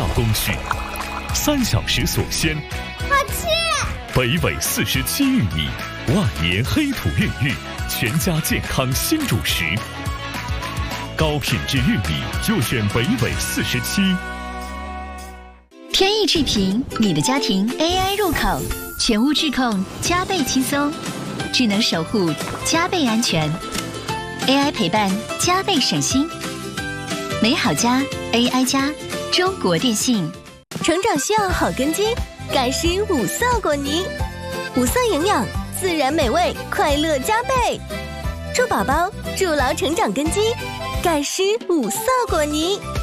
道工序，3小时锁鲜。 好吃！ 北纬47玉米，万年黑土孕育，全家健康新主食。高品质玉米就选北纬47。 天意智频，你的家庭 AI 入口，全屋智控，加倍轻松，智能守护，加倍安全 ，AI 陪伴，加倍省心。美好家 AI 家，中国电信。 成长需要好根基，盖施五色果泥，5色营养，自然美味，快乐加倍。助宝宝筑牢成长根基，盖施5色果泥。